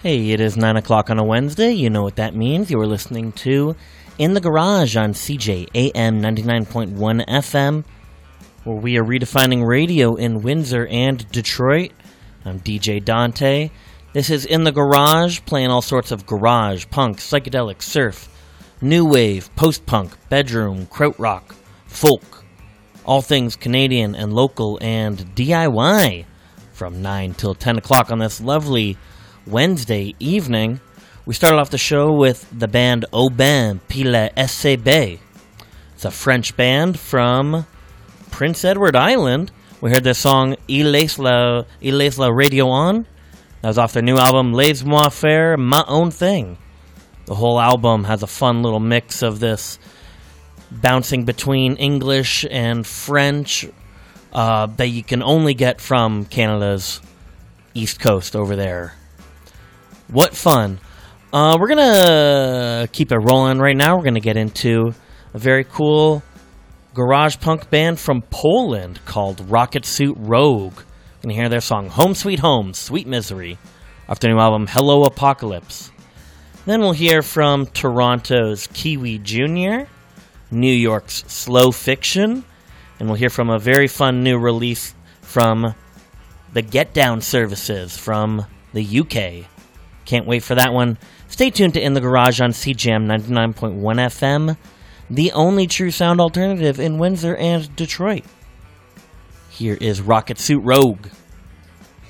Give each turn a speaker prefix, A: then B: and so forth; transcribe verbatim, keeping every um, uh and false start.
A: Hey, it is nine o'clock on a Wednesday. You know what that means. You are listening to In the Garage on C J A M ninety-nine point one F M, where we are redefining radio in Windsor and Detroit. I'm D J Dante. This is In the Garage, playing all sorts of garage, punk, psychedelic, surf, new wave, post-punk, bedroom, krautrock, folk, all things Canadian and local and D I Y from nine till ten o'clock on this lovely Wednesday evening. We started off the show with the band Aubin Pile S C B. It's a French band from Prince Edward Island. We heard their song Il laisse la, Il laisse la radio on. That was off their new album Laisse-moi faire ma own thing. The whole album has a fun little mix of this bouncing between English and French uh, that you can only get from Canada's East Coast over there. What fun. Uh, we're going to keep it rolling right now. We're going to get into a very cool garage punk band from Poland called Rocket Suit Rogue. You're going to hear their song Home Sweet Home, Sweet Misery, off their new album Hello Apocalypse. Then we'll hear from Toronto's Kiwi Junior, New York's Slow Fiction, and we'll hear from a very fun new release from the Get Down Services from the U K. Can't wait for that one. Stay tuned to In the Garage on C J A M ninety-nine point one F M, the only true sound alternative in Windsor and Detroit. Here is Rocket Suit Rogue.